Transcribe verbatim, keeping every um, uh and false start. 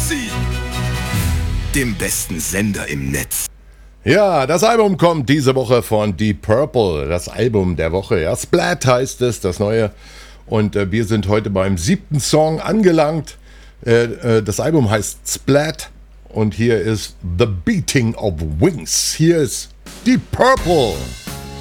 Maxi, dem besten Sender im Netz. Ja, das Album kommt diese Woche von Deep Purple, das Album der Woche. Ja, Splat heißt es, das neue. Und äh, wir sind heute beim siebten Song angelangt. Äh, äh, das Album heißt Splat und hier ist The Beating of Wings. Hier ist Deep Purple.